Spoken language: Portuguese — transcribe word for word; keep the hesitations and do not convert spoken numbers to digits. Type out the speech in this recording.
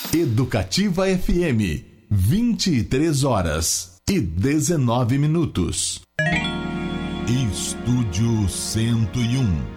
Educativa F M, vinte e três horas e dezenove minutos. Estúdio cento e um.